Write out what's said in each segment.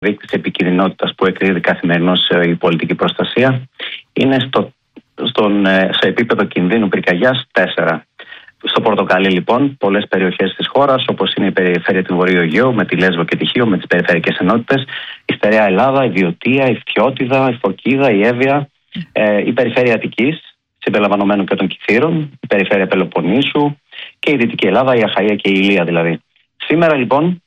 δείκτης επικινδυνότητας που εκδίδει καθημερινώς η πολιτική προστασία είναι σε επίπεδο κινδύνου πυρκαγιάς 4. Στο πορτοκαλί, λοιπόν, πολλές περιοχές της χώρας, όπως είναι η περιφέρεια του Βορείου Αιγαίου, με τη Λέσβο και τη Χίο, με τις περιφερειακές ενότητες, η Στερεά Ελλάδα, η Βιωτία, η Φθιώτιδα, η Φωκίδα, η Εύβοια, η περιφέρεια Αττικής, συμπεριλαμβανομένων και των Κιθήρων, η περιφέρεια Πελοποννήσου και η Δυτική Ελλάδα, η Αχαΐα και η Ηλία δηλαδή. Σήμερα, λοιπόν,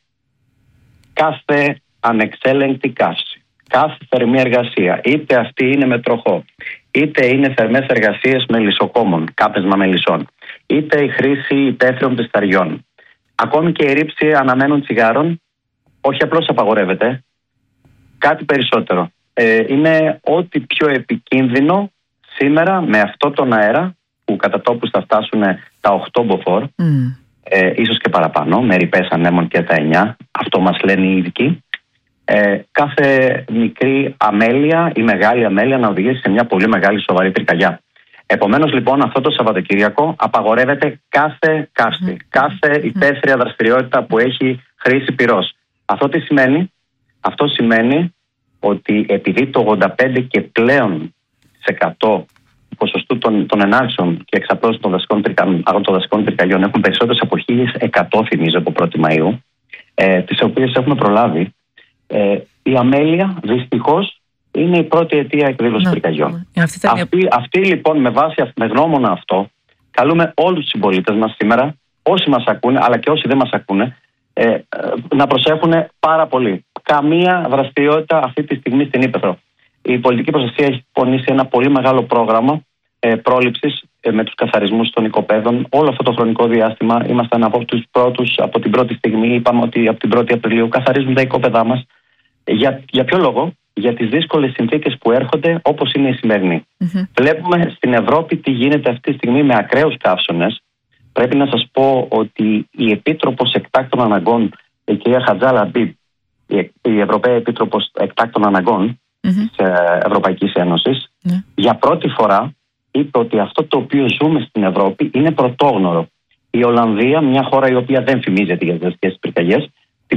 κάθε ανεξέλεγκτη καύση, κάθε θερμή εργασία, είτε αυτή είναι με τροχό, είτε είναι θερμές εργασίες μελισσοκόμων, κάπεσμα μελισσών, είτε η χρήση υπαίθριων πισταριών, ακόμη και η ρήψη αναμένων τσιγάρων, όχι απλώς απαγορεύεται, κάτι περισσότερο. Είναι ό,τι πιο επικίνδυνο σήμερα με αυτό τον αέρα που κατά τόπους θα φτάσουν τα 8 μποφόρ, ίσως και παραπάνω, με ρηπές ανέμων και τα 9, αυτό μας λένε οι ειδικοί. Κάθε μικρή αμέλεια ή μεγάλη αμέλεια να οδηγήσει σε μια πολύ μεγάλη σοβαρή πυρκαγιά. Επομένως, λοιπόν, αυτό το Σαββατοκύριακο απαγορεύεται κάθε καύση, κάθε υπαίθρια δραστηριότητα που έχει χρήση πυρός. Αυτό τι σημαίνει? Αυτό σημαίνει ότι επειδή το 85 και πλέον σε 100 ποσοστού των ενάρξεων και εξαπλώσεων των δασικών πυρκαγιών έχουν περισσότερες από 1.100, θυμίζω, από 1η Μαΐου, τις οποίες έχουμε προλάβει, η αμέλεια δυστυχώς είναι η πρώτη αιτία εκδήλωσης πυρκαγιών. Αυτή λοιπόν, με γνώμονα αυτό, καλούμε όλους τους συμπολίτες μας σήμερα, όσοι μας ακούνε αλλά και όσοι δεν μας ακούνε, να προσέχουν πάρα πολύ. Καμία δραστηριότητα αυτή τη στιγμή στην Ύπαιθρο. Η πολιτική προστασία έχει πονήσει ένα πολύ μεγάλο πρόγραμμα πρόληψης με τους καθαρισμούς των οικοπαίδων. Όλο αυτό το χρονικό διάστημα ήμασταν από τους πρώτους, από την πρώτη στιγμή. Είπαμε ότι από την 1η Απριλίου καθαρίζουν τα οικόπαιδά μας. Για ποιο λόγο? Για τις δύσκολες συνθήκες που έρχονται, όπως είναι η σημερινή. Βλέπουμε στην Ευρώπη τι γίνεται αυτή τη στιγμή με ακραίους καύσονες. Πρέπει να σας πω ότι η Επίτροπος Εκτάκτων Αναγκών, η κυρία Χατζάλα Μπίμπ, η Ευρωπαία Επίτροπος Εκτάκτων Αναγκών της Ευρωπαϊκής Ένωσης, για πρώτη φορά είπε ότι αυτό το οποίο ζούμε στην Ευρώπη είναι πρωτόγνωρο. Η Ολλανδία, μια χώρα η οποία δεν φημίζεται για τις δασικές πυρκαγιές,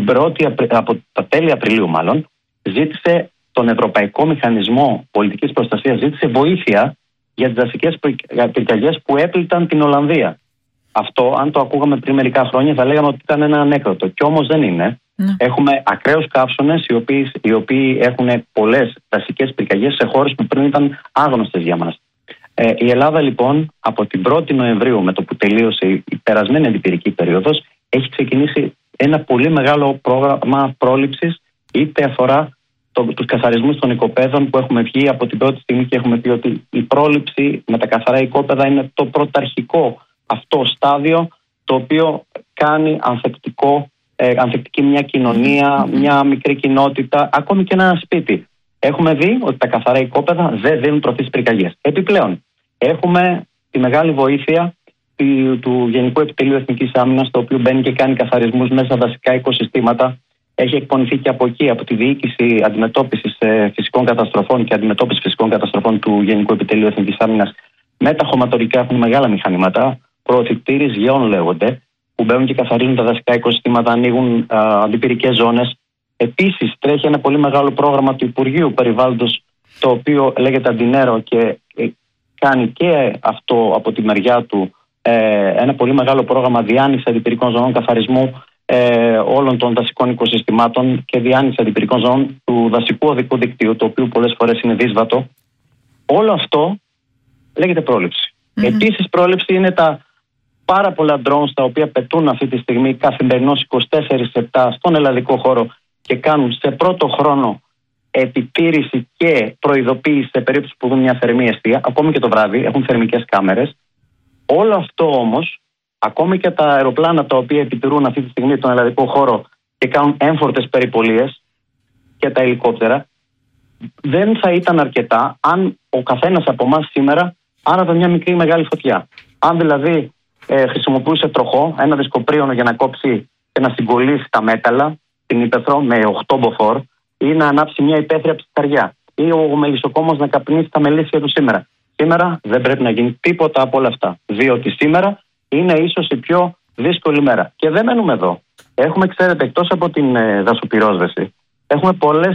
από τα τέλη Απριλίου μάλλον, ζήτησε τον Ευρωπαϊκό Μηχανισμό Πολιτικής Προστασίας, ζήτησε βοήθεια για τις δασικές πυρκαγιές που έπληκταν την Ολλανδία. Αυτό, αν το ακούγαμε πριν μερικά χρόνια, θα λέγαμε ότι ήταν ένα ανέκδοτο. Κι όμως δεν είναι. Έχουμε ακραίους καύσονες οι οποίοι έχουν πολλές δασικές πυρκαγιές σε χώρες που πριν ήταν άγνωστες για μας. Η Ελλάδα, λοιπόν, από την 1η Νοεμβρίου, με το που τελείωσε η περασμένη αντιπυρική περίοδος, έχει ξεκινήσει ένα πολύ μεγάλο πρόγραμμα πρόληψης, είτε αφορά τους καθαρισμούς των οικοπαίδων που έχουμε βγει από την πρώτη στιγμή και έχουμε πει ότι η πρόληψη με τα καθαρά οικόπαιδα είναι το πρωταρχικό αυτό στάδιο, το οποίο κάνει ανθεκτική μια κοινωνία, μια μικρή κοινότητα, ακόμη και ένα σπίτι. Έχουμε δει ότι τα καθαρά οικόπαιδα δεν δίνουν τροφή στις πυρκαγιές. Επιπλέον, έχουμε τη μεγάλη βοήθεια του Γενικού Επιτελείου Εθνικής Άμυνας, το οποίο μπαίνει και κάνει καθαρισμούς μέσα στα δασικά οικοσυστήματα. Έχει εκπονηθεί και από εκεί, από τη Διοίκηση Αντιμετώπισης Φυσικών Καταστροφών και Αντιμετώπισης Φυσικών Καταστροφών του Γενικού Επιτελείου Εθνικής Άμυνας. Με τα χωματορικά έχουν μεγάλα μηχανήματα, προωθητήρες γεών λέγονται, που μπαίνουν και καθαρίζουν τα δασικά οικοσυστήματα, ανοίγουν αντιπυρικές ζώνες. Επίσης, τρέχει ένα πολύ μεγάλο πρόγραμμα του Υπουργείου Περιβάλλοντος, το οποίο λέγεται Αντινέρο και κάνει και αυτό από τη μεριά του ένα πολύ μεγάλο πρόγραμμα διάνοιξης αντιπυρικών ζωνών, καθαρισμού όλων των δασικών οικοσυστημάτων και διάνοιξης αντιπυρικών ζωνών του δασικού οδικού δικτύου, το οποίο πολλές φορές είναι δύσβατο. Όλο αυτό λέγεται πρόληψη. Επίσης, πρόληψη είναι τα πάρα πολλά drones τα οποία πετούν αυτή τη στιγμή καθημερινώς 24/7 στον ελλαδικό χώρο και κάνουν σε πρώτο χρόνο επιτήρηση και προειδοποίηση σε περίπτωση που δουν μια θερμή εστία, ακόμη και το βράδυ, έχουν θερμικές κάμερες. Όλο αυτό όμως, ακόμη και τα αεροπλάνα τα οποία επιτηρούν αυτή τη στιγμή τον ελλαδικό χώρο και κάνουν έμφορτες περιπολίες και τα ελικόπτερα, δεν θα ήταν αρκετά αν ο καθένας από εμάς σήμερα άναβε μια μικρή μεγάλη φωτιά. Αν δηλαδή χρησιμοποιούσε τροχό, ένα δισκοπρίωνο για να κόψει και να συγκολλήσει τα μέταλλα, την ύπαιθρο με 8 μποφόρ, ή να ανάψει μια υπαίθρια ψυχαριά, ή ο μελισσοκόμος να καπνίσει τα μελίσια του σήμερα. Σήμερα δεν πρέπει να γίνει τίποτα από όλα αυτά. Διότι σήμερα είναι ίσως η πιο δύσκολη μέρα. Και δεν μένουμε εδώ. Έχουμε, ξέρετε, εκτός από την δασοπυρόσβεση, Έχουμε πολλές